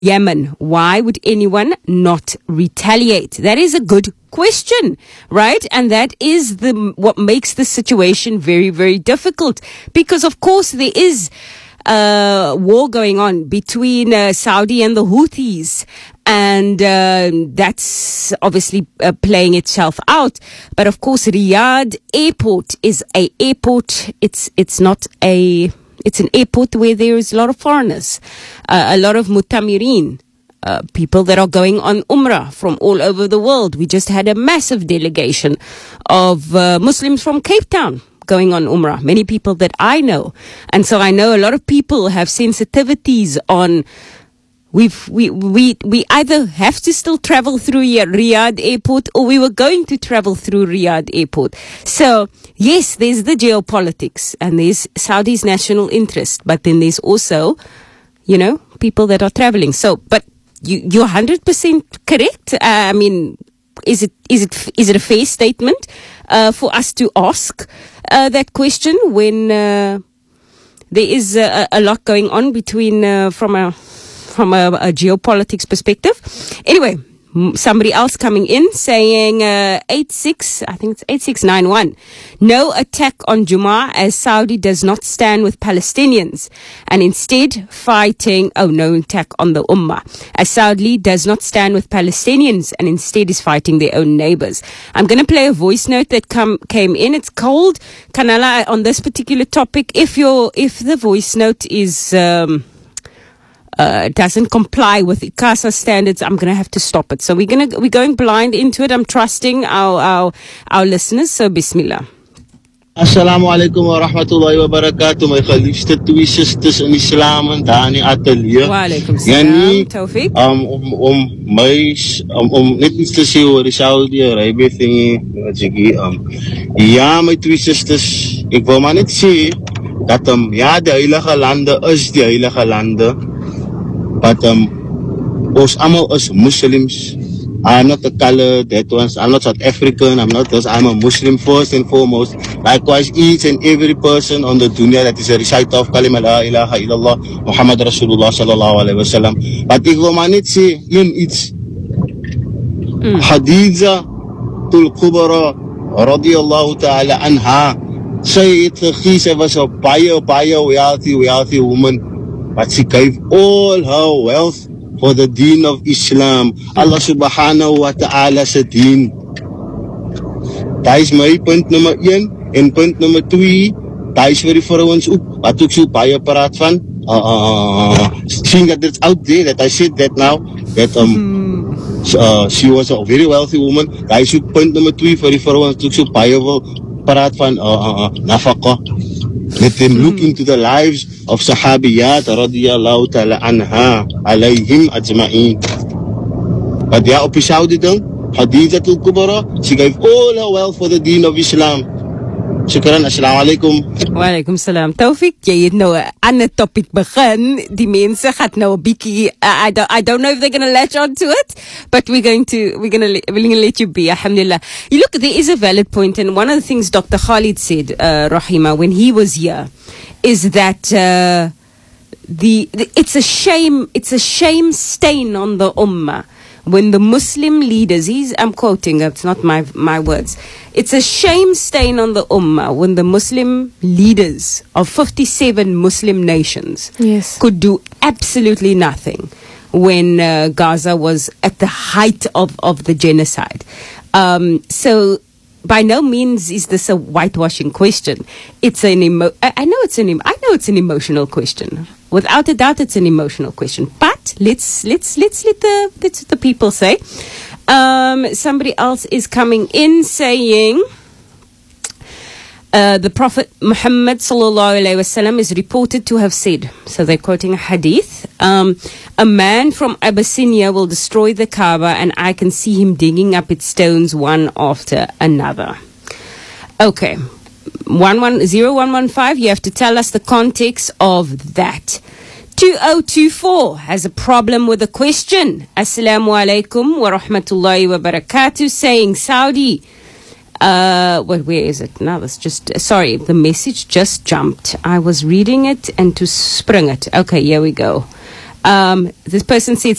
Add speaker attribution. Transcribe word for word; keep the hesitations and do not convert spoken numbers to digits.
Speaker 1: Yemen. Why would anyone not retaliate? That is a good question, right? And that is the what makes the situation very, very difficult, because of course there is uh war going on between uh, Saudi and the Houthis, and uh, that's obviously uh, playing itself out. But of course, Riyadh Airport is a airport. It's it's not a It's an airport where there is a lot of foreigners, uh, a lot of mutamirin, uh, people that are going on Umrah from all over the world. We just had a massive delegation of uh, Muslims from Cape Town going on Umrah, many people that I know. And so I know a lot of people have sensitivities on We've, we, we, we either have to still travel through Riyadh Airport, or we were going to travel through Riyadh Airport. So, yes, there's the geopolitics and there's Saudi's national interest, but then there's also, you know, people that are traveling. So, but you, you're one hundred percent correct. Uh, I mean, is it, is it, is it a fair statement, uh, for us to ask, uh, that question when, uh, there is a, a lot going on between, uh, from a, from a, a geopolitics perspective. Anyway, m- somebody else coming in saying uh, eight six, I think it's eight six nine one. No attack on Jummah, as Saudi does not stand with Palestinians and instead fighting, oh no attack on the Ummah, as Saudi does not stand with Palestinians and instead is fighting their own neighbors. I'm going to play a voice note that come came in. It's called Kanala on this particular topic. If your if the voice note is um Uh, doesn't comply with I C A S A standards, I'm going to have to stop it. So we're going to, we're going blind into it. I'm trusting our, our, our listeners. So Bismillah.
Speaker 2: Assalamu alaikum wa rahmatullahi wa barakatuh. My geliefde twee sisters in Islam en daar in die atelier.
Speaker 1: Wa alaikum salam, Tawfiq.
Speaker 2: Um, om, om my, um, om net iets te sê oor die Saudi Arabia thingy, wat ek hier, um, ja, my twee sisters, ek wil maar net sê, dat, um, ja, die heilige lande is die heilige lande. But um, ons allemaal is Muslims. I'm not a color, that one's, I'm not South African, I'm not this, I'm a Muslim first and foremost. Likewise, each and every person on the dunya that is a reciter of kalima la ilaha illallah, Muhammad Rasulullah sallallahu alayhi wa sallam. But ek wil maar net sê, een iets. Mm. Khadija tul Kubra, radiyallahu ta'ala anha, sy het gegee, sy was a baie, baie wealthy, wealthy woman. But she gave all her wealth for the deen of Islam. Allah subhanahu wa ta'ala se deen. Dat is my punt nummer een. En punt nummer twee, dat is vir die vrouwens ook. Wat ook so baie praat van. Uh, uh, seeing that it's out there, that I said that now. That um, uh, she was a very wealthy woman. Dat is ook punt nummer twee vir die vrouwens. Dat ook so baie wil praat van uh, uh, uh, nafaka. Let them look into the lives of Sahabiyat radiyallahu ta'ala anha alayhim ajma'in. But yeah, op die Saudi dan, Khadija tul Kubra, she gave all her wealth for the deen of Islam. Shukran, assalamu alaikum.
Speaker 1: Wa alaikum salam. Tawfiq, jy het nou 'n ander topic begin. Die mense gaan nou 'n bietjie, uh, I don't I don't know if they're going to latch on to it, but we're going to we're going to we're going to let you be. Alhamdulillah. You look, there is a valid point, and one of the things Doctor Khalid said, uh, Rahima, when he was here, is that uh, the, the it's a shame it's a shame stain on the ummah when the Muslim leaders, he's, I'm quoting, it's not my my words, it's a shame stain on the ummah when the Muslim leaders of fifty-seven Muslim nations
Speaker 3: yes.
Speaker 1: could do absolutely nothing when uh, Gaza was at the height of, of the genocide. Um, so by no means is this a whitewashing question. It's an emo- I, I know it's an em- I know it's an emotional question. Without a doubt, it's an emotional question. But let's let's let's let the let's let the people say. Um, somebody else is coming in saying, uh, the Prophet Muhammad sallallahu alaihi wasallam is reported to have said. So they're quoting a hadith. Um, a man from Abyssinia will destroy the Kaaba, and I can see him digging up its stones one after another. Okay. one one zero one one five, you have to tell us the context of that. two oh two four has a problem with a question. Assalamu alaikum wa rahmatullahi wa barakatuh, saying Saudi. Uh, well, where is it? Now that's just, sorry, the message just jumped. I was reading it and to spring it. Okay, here we go. Um, this person said